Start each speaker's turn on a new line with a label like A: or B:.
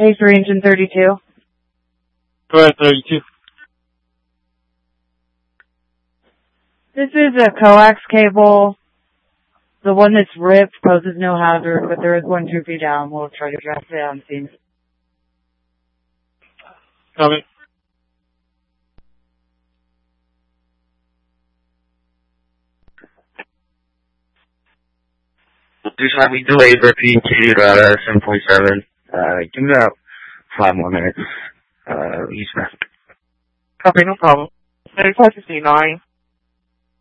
A: A3 engine 32.
B: Go ahead, 32.
A: This is a coax cable. The one that's ripped poses no hazard, but there is one 2 feet down. We'll try to address it on scene.
B: Copy.
C: Do slightly delayed, repeat to about 7.7. Give me about 5 more minutes. Eastbound.
D: Copy, no problem. 3559.